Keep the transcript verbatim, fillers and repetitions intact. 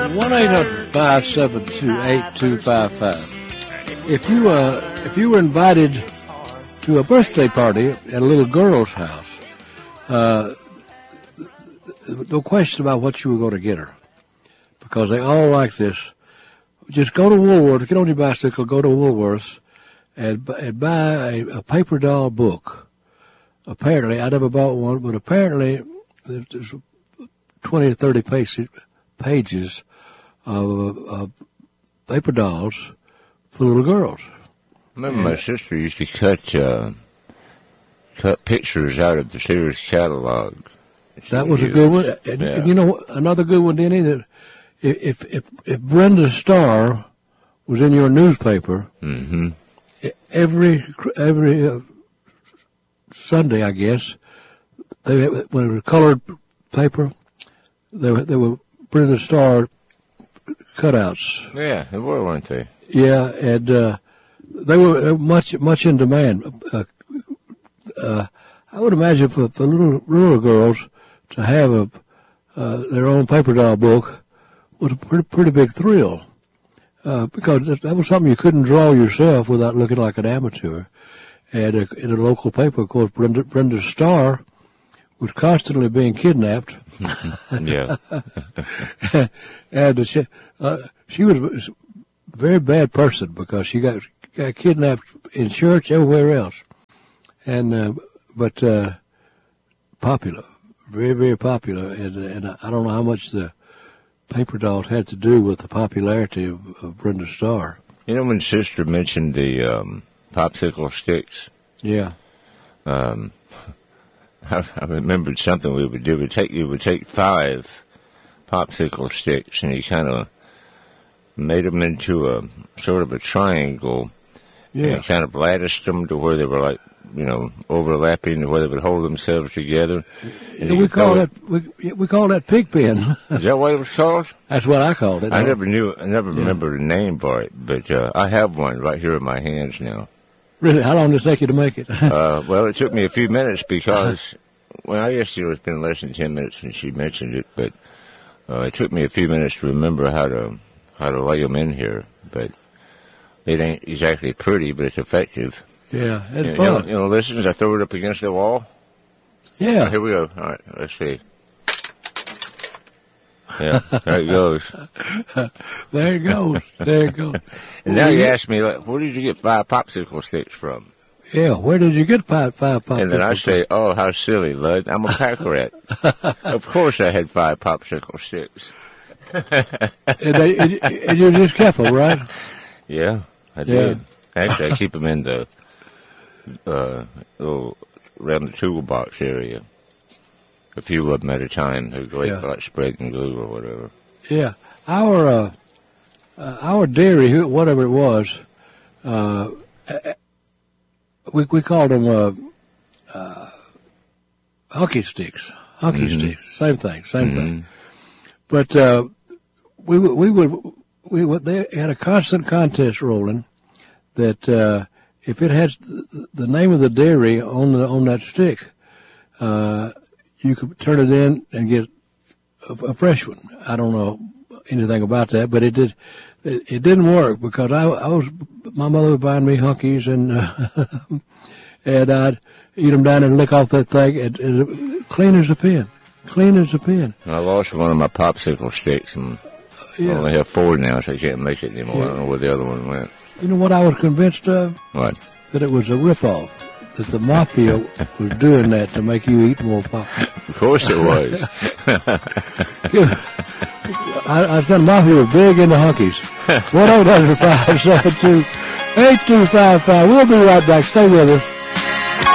one eight hundred five seven two eight two five five. If you uh, if you were invited to a birthday party at a little girl's house, uh, no question about what you were going to get her, because they all like this. Just go to Woolworths, get on your bicycle, go to Woolworths, and, and buy a, a paper doll book. Apparently, I never bought one, but apparently there's twenty or thirty pages, pages of, of paper dolls for little girls. I remember and my sister used to cut uh, cut pictures out of the Sears catalog. That was a good one. And, yeah. and you know, another good one, Denny, that if, if, if Brenda Starr was in your newspaper, mm-hmm. every, every uh, Sunday, I guess, they, when it was colored paper, there were, there were Brenda Starr cutouts. Yeah, they were, weren't they? Yeah, and uh, they were much much in demand. Uh, uh, I would imagine for, for little little girls to have a uh, their own paper doll book was a pretty, pretty big thrill, uh, because that was something you couldn't draw yourself without looking like an amateur. And uh, in a local paper, of course, Brenda, Brenda Starr was constantly being kidnapped. Yeah. and she, uh, she was a very bad person because she got, got kidnapped in church, everywhere else. And, uh, but, uh, popular, very, very popular. And, and I don't know how much the paper dolls had to do with the popularity of, of Brenda Starr. You know, when Sister mentioned the, um, popsicle sticks. Yeah. Um, I, I remembered something we would do. We take you would take five popsicle sticks, and you kind of made them into a sort of a triangle. Yeah. And kind of latticed them to where they were like, you know, overlapping, to where they would hold themselves together. Yeah, we call that we, we call that pig pen. Is that what it was called? That's what I called it. I never knew. I never yeah. remember the name for it, but uh, I have one right here in my hands now. Really? How long did it take you to make it? uh, well, it took me a few minutes because, well, I guess it's been less than ten minutes since she mentioned it, but uh, it took me a few minutes to remember how to how to lay them in here. But it ain't exactly pretty, but it's effective. Yeah, it's you, fun. You know, you know, listen, as I throw it up against the wall. Yeah. Oh, here we go. All right, let's see. Yeah, there it goes. There it goes. There it goes. And now you ask me, like, where did you get five popsicle sticks from? Yeah, where did you get five, five popsicle sticks? And then I say, oh, how silly, Lud. I'm a pack rat. Of course I had five popsicle sticks. and, they, and, and you just kept them, right? Yeah, I did. Yeah. Actually, I keep them in the uh, little, around the toolbox area. A few of them at a time. They're great yeah. for like spreading glue or whatever. Yeah. Our uh, uh, our dairy, whatever it was, uh, we we called them uh, uh, hockey sticks. Hockey mm-hmm. sticks. Same thing. Same mm-hmm. thing. But uh, we we would we would they had a constant contest rolling that uh, if it had the name of the dairy on the on that stick, uh, you could turn it in and get a, a fresh one. I don't know anything about that, but it did. It, it didn't work because I, I was my mother was buying me Hunkies and uh, and I'd eat them down and lick off that thing, and, and clean as a pin, clean as a pin. I lost one of my popsicle sticks, and yeah. I only have four now, so I can't make it anymore. Yeah. I don't know where the other one went. You know what I was convinced of? What? That it was a ripoff. That the mafia was doing that to make you eat more pop. Of course it was. I, I said mafia was big into Hunkies. one eight hundred five seven two eight two five five. We'll be right back. Stay with us.